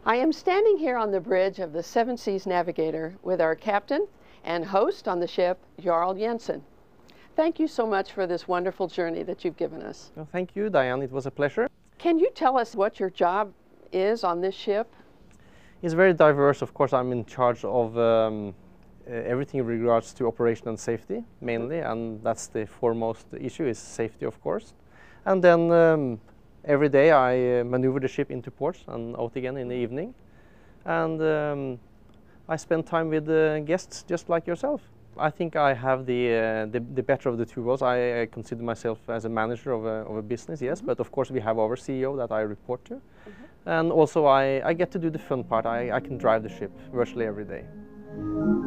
I am standing here on the bridge of the Seven Seas Navigator with our captain and host on the ship, Jarl Jensen. Thank you so much for this wonderful journey that you've given us. Well, thank you, Diane. It was a pleasure. Can you tell us what your job is on this ship? It's very diverse. Of course, I'm in charge of everything in regards to operation and safety, mainly, and that's the foremost issue, is safety, of course. And then every day I maneuver the ship into ports and out again in the evening. And I spend time with guests just like yourself. I think I have the better of the two worlds. I consider myself as a manager of a business, yes, but of course we have our CEO that I report to. And also I get to do the fun part. I can drive the ship virtually every day.